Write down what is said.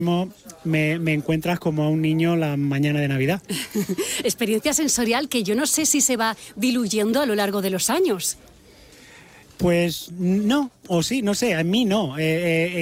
Me encuentras como a un niño la mañana de Navidad. Experiencia sensorial que yo no sé si se va diluyendo a lo largo de los años. Pues no, o sí, no sé, a mí no.